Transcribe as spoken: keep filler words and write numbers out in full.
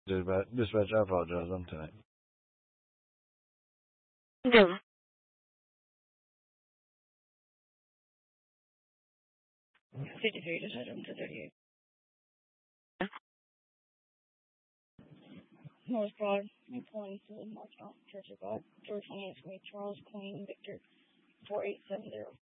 Dispatch, dispatch, I apologize. I'm tonight. No. fifty-three to seven to thirty-eight. North Broad, pulling to Marchmount, Church of God, George twenty-eight, Charles, Queen, Victor, four eight seven zero.